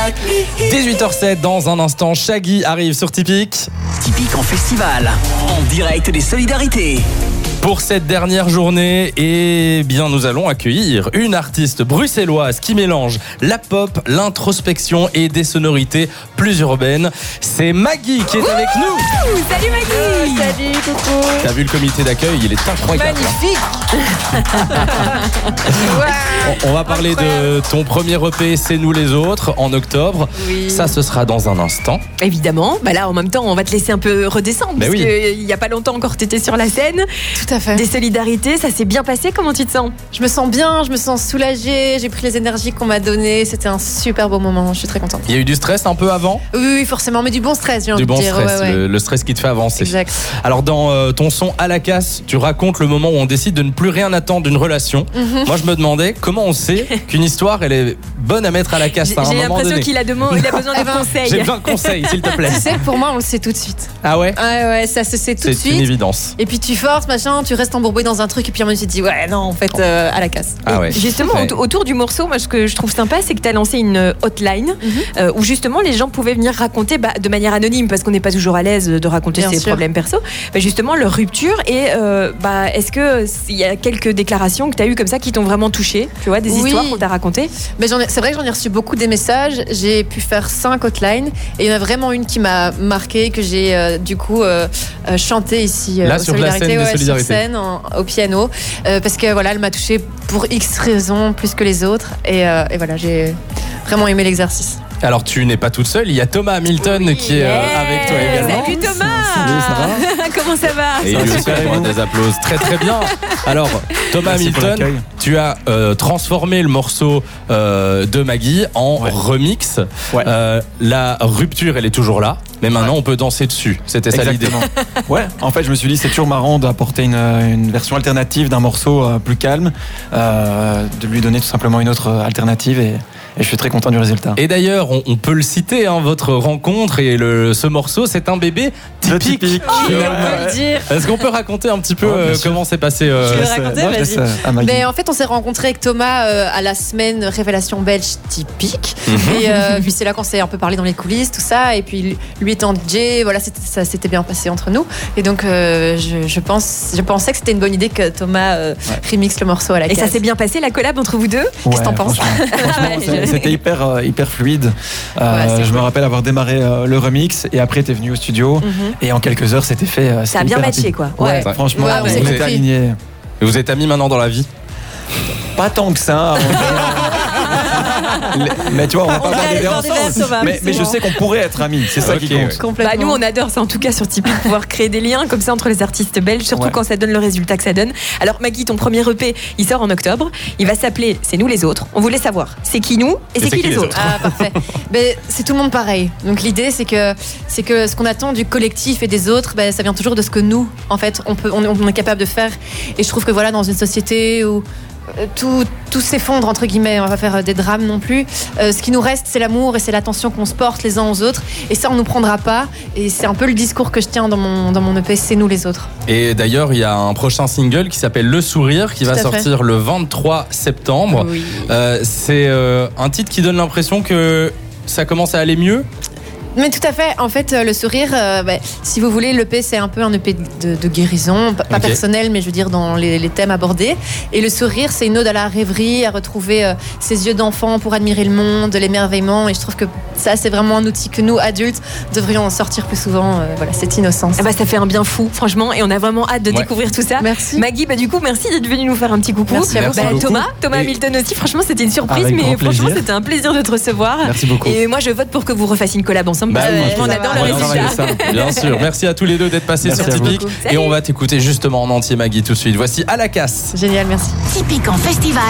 18h07, dans un instant, Shaggy arrive sur Typique. Typique en festival, en direct des Solidarités. Pour cette dernière journée, nous allons accueillir une artiste bruxelloise qui mélange la pop, l'introspection et des sonorités plus urbaines. C'est Maggie qui est avec nous. Salut Maggie. Salut, coucou. T'as vu le comité d'accueil, il est incroyable. Magnifique. On va parler de ton premier EP, C'est nous les autres, en octobre. Oui. Ça, ce sera dans un instant. Évidemment, là en même temps on va te laisser un peu redescendre parce oui. qu'il n'y a pas longtemps encore tu étais sur la scène. Tout à fait. Des solidarités, ça s'est bien passé, comment tu te sens? Je me sens bien, je me sens soulagée, j'ai pris les énergies qu'on m'a données, c'était un super beau moment, je suis très contente. Il y a eu du stress un peu avant? Oui, forcément, mais du bon stress, j'ai envie Du bon de dire. stress, Ouais. le stress qui te fait avancer. Exact. Alors dans ton son À la casse, tu racontes le moment où on décide de ne plus rien attendre d'une relation. Moi je me demandais comment on sait qu'une histoire elle est bonne à mettre à la casse à un J'ai moment l'impression donné. qu'il a besoin de conseils. J'ai besoin de conseils s'il te plaît. Tu sais que pour moi, on le sait tout de suite. Ah ouais? Ouais, ça se sait tout de C'est une suite. évidence. Et puis tu forces, machin, tu restes embourbé dans un truc, et puis on se dit, ouais, non, en fait, à la casse. Ah ouais. Justement, Ouais. autour du morceau, moi, ce que je trouve sympa, c'est que tu as lancé une hotline où justement les gens pouvaient venir raconter de manière anonyme, parce qu'on n'est pas toujours à l'aise de raconter Bien ses sûr. problèmes perso, justement leur rupture. Et est-ce qu'il y a quelques déclarations que tu as eues comme ça qui t'ont vraiment touché, tu vois, des Oui. histoires qu'on t'a racontées? Mais c'est vrai que j'en ai reçu beaucoup des messages. J'ai pu faire 5 hotlines et il y en a vraiment une qui m'a marqué, que j'ai du coup chanté ici Là, aux sur la scène des sur Solidarités. scène, au piano, parce que voilà, elle m'a touchée pour X raisons plus que les autres, et voilà, j'ai vraiment aimé l'exercice. Alors tu n'es pas toute seule, il y a Thomas Hamilton qui est avec toi également. Salut Thomas. Salut, ça va? Comment ça va? Et lui aussi répond des applaudissements. Très bien. Alors Thomas Merci pour Hamilton, l'accueil. tu as transformé le morceau de Maggie en remix. Ouais. La rupture elle est toujours là, mais maintenant on peut danser dessus. C'était ça l'idée. Exactement. Ouais, en fait, je me suis dit, c'est toujours marrant d'apporter une version alternative d'un morceau plus calme, de lui donner tout simplement une autre alternative, et je suis très content du résultat. Et d'ailleurs, on peut le citer, votre rencontre et ce morceau, c'est un bébé typique. On peut le dire. Est-ce qu'on peut raconter un petit peu Ouais, bien sûr. comment s'est passé Je vais laisse, raconter, non, je vas-y. laisse à Maggie. Mais en fait, on s'est rencontrés avec Thomas à la semaine Révélation belge typique. Et puis c'est là qu'on s'est un peu parlé dans les coulisses, tout ça. Et puis lui étant DJ, voilà, ça s'était bien passé entre nous. Et donc je pensais que c'était une bonne idée que Thomas remixe le morceau à la Et caisse. ça s'est bien passé la collab entre vous deux? Qu'est-ce que t'en penses? Franchement, c'était hyper fluide. c'est Je cool. me rappelle avoir démarré le remix, et après t'es venu au studio, et en quelques heures c'était fait. Ça a bien matché, quoi. Ouais, Ouais. franchement, Ouais, on on s'est était compris. alignés. Et vous êtes amis maintenant dans la vie? Pas tant que ça. Mais tu vois, on va pas va avoir aller des boire des verres, Thomas, Mais je c'est sais qu'on pourrait être amis, c'est ça qui Ok, compte. ouais. Complètement. Nous on adore ça en tout cas sur Tipeee, pouvoir créer des liens comme ça entre les artistes belges, surtout Ouais. quand ça donne le résultat que ça donne. Alors Maggie, ton premier EP il sort en octobre, il va s'appeler C'est nous les autres. On voulait savoir c'est qui nous et c'est qui les autres. Ah, parfait. Mais c'est tout le monde pareil. Donc l'idée, c'est que ce qu'on attend du collectif et des autres, ça vient toujours de ce que nous, en fait, on est capable de faire. Et je trouve que voilà, dans une société où tout s'effondre, entre guillemets, on va pas faire des drames non plus. Ce qui nous reste, c'est l'amour et c'est l'attention qu'on se porte les uns aux autres. Et ça, on nous prendra pas. Et c'est un peu le discours que je tiens dans mon EP, c'est nous les autres. Et d'ailleurs, il y a un prochain single qui s'appelle Le Sourire qui va Tout à fait. sortir le 23 septembre. Oui. C'est un titre qui donne l'impression que ça commence à aller mieux. Mais tout à fait. En fait, le sourire, si vous voulez, l'EP, c'est un peu un EP de guérison, pas Ok. personnel, mais je veux dire dans les thèmes abordés. Et le sourire, c'est une ode à la rêverie, à retrouver ses yeux d'enfant pour admirer le monde, l'émerveillement. Et je trouve que ça, c'est vraiment un outil que nous, adultes, devrions en sortir plus souvent. Voilà, cette innocence. Ça fait un bien fou franchement et on a vraiment hâte de Ouais. découvrir tout ça. Merci. Maggie, du coup merci d'être venue nous faire un petit coucou. Merci à vous. Merci beaucoup. Thomas Et- Hamilton aussi, franchement c'était une surprise, Avec mais grand franchement plaisir. c'était un plaisir de te recevoir. Merci beaucoup. Et moi je vote pour que vous refassiez une collab ensemble Bah parce que oui, on ça adore va. le On va résultat. travailler ça. Bien sûr. Merci à tous les deux d'être passés Merci sur à vous. Typique. Beaucoup. Et on va t'écouter justement en entier, Maggie, tout de suite. Voici À la casse. Génial, merci. Typique en festival.